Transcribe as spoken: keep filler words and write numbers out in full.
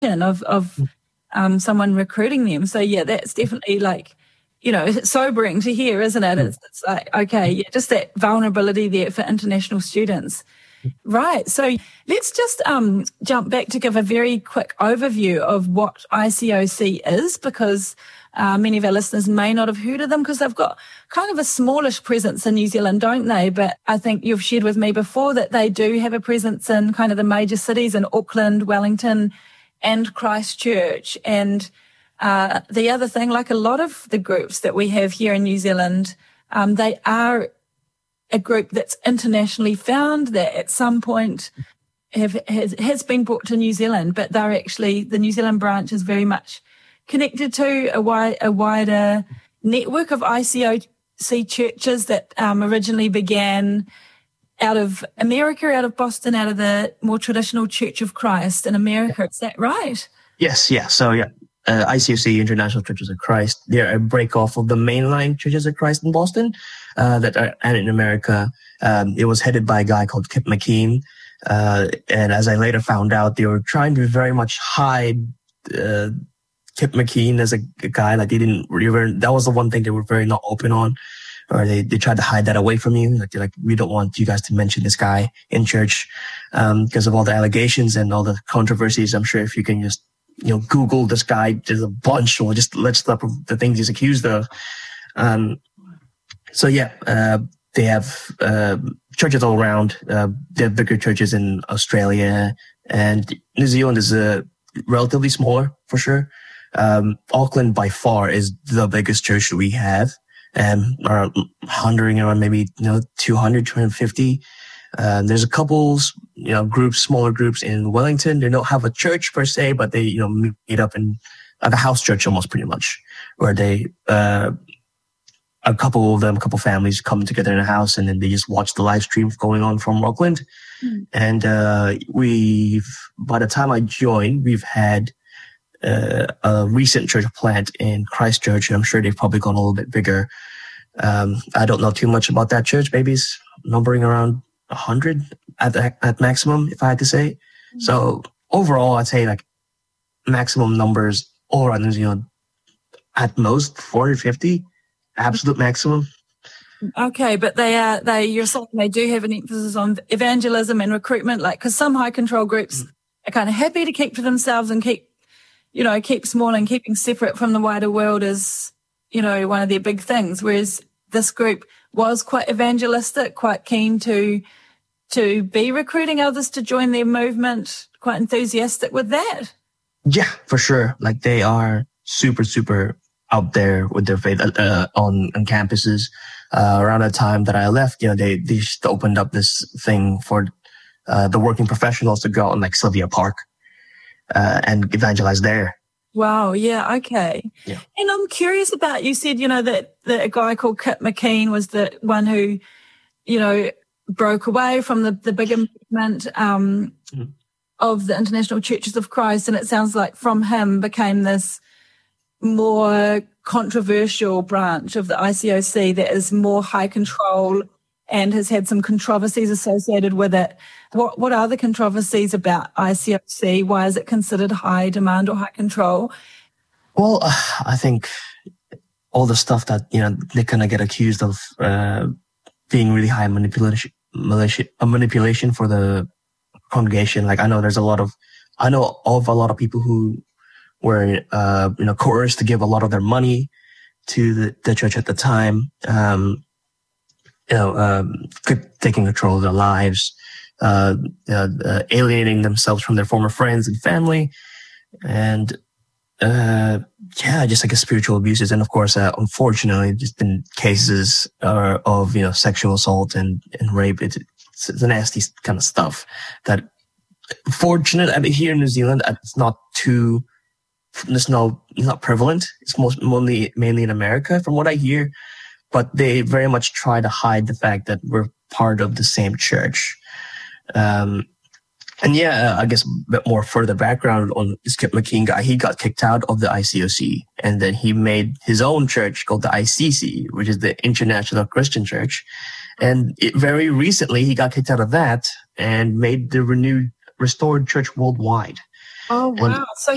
of of um, someone recruiting them. So yeah, that's definitely like, you know, it's sobering to hear, isn't it? It's, it's like, okay, yeah, just that vulnerability there for international students. Right. So let's just um, jump back to give a very quick overview of what I C O C is, because uh, many of our listeners may not have heard of them because they've got kind of a smallish presence in New Zealand, don't they? But I think you've shared with me before that they do have a presence in kind of the major cities in Auckland, Wellington, and Christchurch. And uh, the other thing, like a lot of the groups that we have here in New Zealand, um, they are a group that's internationally found, that at some point have, has, has been brought to New Zealand, but they're actually, the New Zealand branch is very much connected to a, wide, a wider network of I C O C churches that um, originally began out of America, out of Boston, out of the more traditional Church of Christ in America. Is that right? Yes, yeah. So, yeah, uh, I C O C, International Churches of Christ, they're a break off of the mainline Churches of Christ in Boston uh, that are and in America. Um, it was headed by a guy called Kip McKean. Uh, and as I later found out, they were trying to very much hide uh, Kip McKean as a, a guy. Like they didn't really, that was the one thing they were very not open on. Or they, they tried to hide that away from you. Like, they're like, we don't want you guys to mention this guy in church, um, because of all the allegations and all the controversies. I'm sure if you can just, you know, Google this guy, there's a bunch, or just list up the things he's accused of. Um, so yeah, uh, they have, uh, churches all around. Uh, they have bigger churches in Australia, and New Zealand is a relatively smaller for sure. Um, Auckland by far is the biggest church we have. Um, are hovering around maybe, you know, two hundred, two hundred fifty. Uh, there's a couple, you know, groups, smaller groups in Wellington. They don't have a church per se, but they, you know, meet up in like a house church almost pretty much, where they, uh, a couple of them, a couple families come together in a house, and then they just watch the live stream going on from Auckland. Mm. And, uh, we've, by the time I joined, we've had, Uh, a recent church plant in Christchurch. I'm sure they've probably gone a little bit bigger. Um, I don't know too much about that church. Maybe it's numbering around a hundred at the, at maximum, if I had to say. Mm-hmm. So overall, I'd say like maximum numbers all around New Zealand, at most four hundred fifty, absolute maximum. Okay, but they are, they, you're saying they do have an emphasis on evangelism and recruitment, like, because some high control groups mm-hmm. are kind of happy to keep to themselves and keep, you know, keep small, and keeping separate from the wider world is, you know, one of their big things. Whereas this group was quite evangelistic, quite keen to, to be recruiting others to join their movement, quite enthusiastic with that. Yeah, for sure. Like they are super, super out there with their faith uh, on, on campuses. Uh, around the time that I left, you know, they, they just opened up this thing for, uh, the working professionals to go out in like Sylvia Park. Uh, and evangelize there. Wow. Yeah. Okay. Yeah. And I'm curious about, you said, you know, that, that a guy called Kip McKean was the one who, you know, broke away from the, the bigger movement, um, mm-hmm. of the International Churches of Christ. And it sounds like from him became this more controversial branch of the I C O C that is more high control and has had some controversies associated with it. What what are the controversies about I C O C? Why is it considered high demand or high control? Well, uh, I think all the stuff that, you know, they kind of get accused of uh, being really high manipulation, manipulation, manipulation for the congregation. Like I know there's a lot of, I know of a lot of people who were, uh, you know, coerced to give a lot of their money to the, the church at the time. Um, you know, um, taking control of their lives. Uh, uh, uh, alienating themselves from their former friends and family, and uh, yeah, just like a spiritual abuses, and of course, uh, unfortunately, just been cases uh, of you know sexual assault and and rape. It's, it's nasty kind of stuff that, fortunate, I mean, here in New Zealand, it's not too, it's no, it's not prevalent. It's most mainly mainly in America, from what I hear, but they very much try to hide the fact that we're part of the same church. Um, and yeah, I guess a bit more further background on this Kip McKean guy. He got kicked out of the I C O C, and then he made his own church called the I C C, which is the International Christian Church. And it, very recently, he got kicked out of that and made the renewed, restored church worldwide. Oh, wow. And, so